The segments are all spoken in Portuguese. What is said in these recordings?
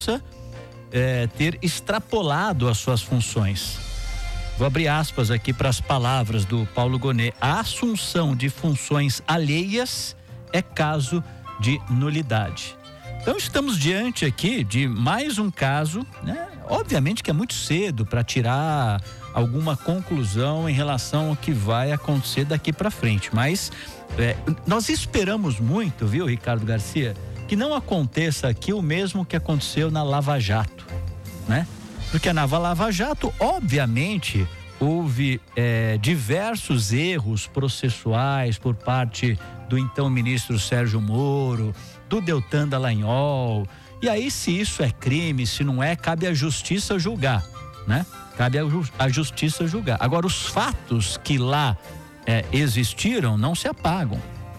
ter extrapolado as suas funções. Vou abrir aspas aqui para as palavras do Paulo Gonet. A assunção de funções alheias é caso de nulidade. Então estamos diante aqui de mais um caso, né? Obviamente que é muito cedo para tirar alguma conclusão em relação ao que vai acontecer daqui para frente, mas nós esperamos muito, viu, Ricardo Garcia, que não aconteça aqui o mesmo que aconteceu na Lava Jato, né? Porque na Lava Jato, obviamente, houve diversos erros processuais por parte do então ministro Sérgio Moro, do Deltan Dallagnol. E aí, se isso é crime, se não é, cabe à justiça julgar, né? Cabe à justiça julgar. Agora, os fatos que lá existiram não se apagam.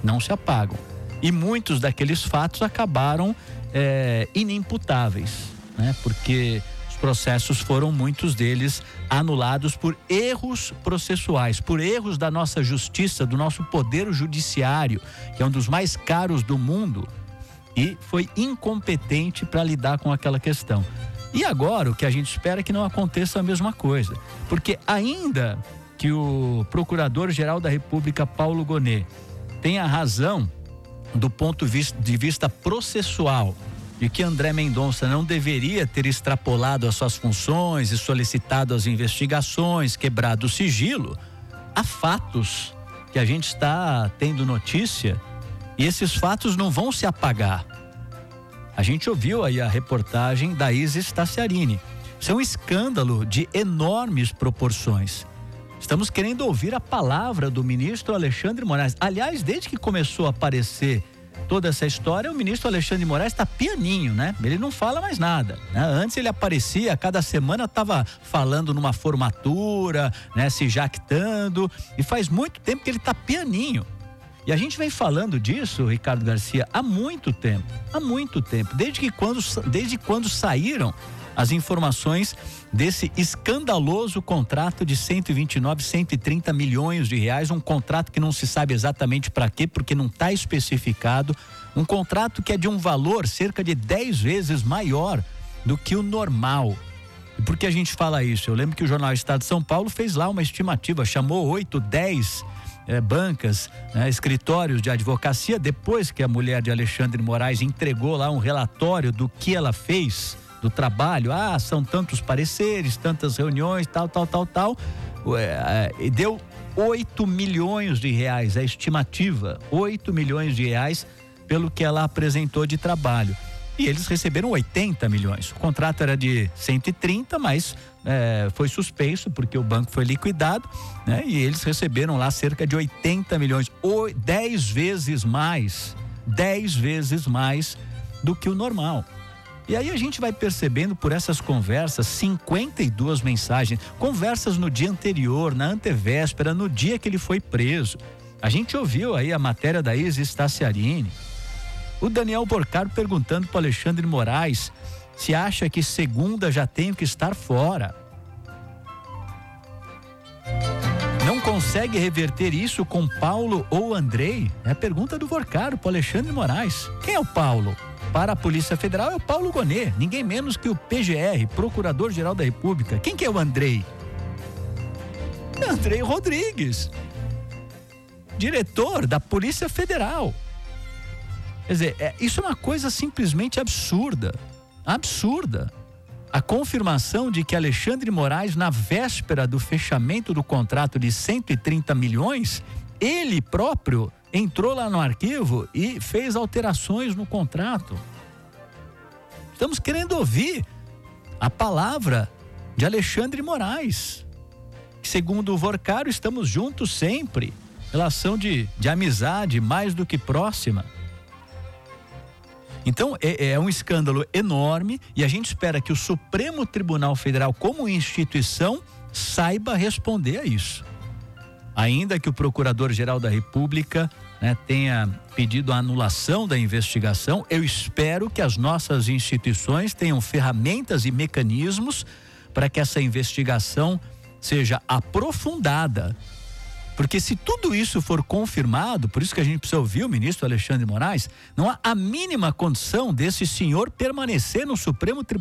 E muitos daqueles fatos acabaram inimputáveis, né? Porque os processos foram, muitos deles, anulados por erros processuais, por erros da nossa justiça, do nosso poder judiciário, que é um dos mais caros do mundo, e foi incompetente para lidar com aquela questão. E agora o que a gente espera é que não aconteça a mesma coisa, porque ainda que o Procurador-Geral da República, Paulo Gonet, tenha razão do ponto de vista processual, de que André Mendonça não deveria ter extrapolado as suas funções e solicitado as investigações, quebrado o sigilo, há fatos que a gente está tendo notícia e esses fatos não vão se apagar. A gente ouviu aí a reportagem da Isis Tassiarini. Isso é um escândalo de enormes proporções. Estamos querendo ouvir a palavra do ministro Alexandre de Moraes. Aliás, desde que começou a aparecer toda essa história, o ministro Alexandre de Moraes está pianinho, né? Ele não fala mais nada, né? Antes ele aparecia, cada semana estava falando numa formatura, né? Se jactando, e faz muito tempo que ele está pianinho. E a gente vem falando disso, Ricardo Garcia, há muito tempo, desde quando saíram as informações desse escandaloso contrato de 129, 130 milhões de reais, um contrato que não se sabe exatamente para quê, porque não está especificado, um contrato que é de um valor cerca de 10 vezes maior do que o normal. E por que a gente fala isso? Eu lembro que o jornal Estado de São Paulo fez lá uma estimativa, chamou 8, 10 bancas, escritórios de advocacia, depois que a mulher de Alexandre de Moraes entregou lá um relatório do que ela fez, do trabalho, são tantos pareceres, tantas reuniões, tal, e deu 8 milhões de reais, a estimativa, 8 milhões de reais pelo que ela apresentou de trabalho. E eles receberam 80 milhões. O contrato era de 130, mas foi suspenso porque o banco foi liquidado, né? E eles receberam lá cerca de 80 milhões, 10 vezes mais do que o normal. E aí a gente vai percebendo por essas conversas, 52 mensagens, conversas no dia anterior, na antevéspera, no dia que ele foi preso. A gente ouviu aí a matéria da Isis Tassiarini. O Daniel Porcaro perguntando para Alexandre de Moraes se acha que segunda já tem que estar fora. Não consegue reverter isso com Paulo ou Andrei? É a pergunta do Porcaro para Alexandre de Moraes. Quem é o Paulo? Para a Polícia Federal é o Paulo Gonet, ninguém menos que o PGR, Procurador-Geral da República. Quem que é o Andrei? Andrei Rodrigues, diretor da Polícia Federal. Quer dizer, isso é uma coisa simplesmente absurda. A confirmação de que Alexandre de Moraes, na véspera do fechamento do contrato de 130 milhões, ele próprio entrou lá no arquivo e fez alterações no contrato. Estamos querendo ouvir a palavra de Alexandre de Moraes, que, segundo o Porcaro, estamos juntos sempre, relação de amizade mais do que próxima. Então, é um escândalo enorme e a gente espera que o Supremo Tribunal Federal, como instituição, saiba responder a isso. Ainda que o Procurador-Geral da República, tenha pedido a anulação da investigação, eu espero que as nossas instituições tenham ferramentas e mecanismos para que essa investigação seja aprofundada. Porque se tudo isso for confirmado, por isso que a gente precisa ouvir o ministro Alexandre de Moraes, não há a mínima condição desse senhor permanecer no Supremo Tribunal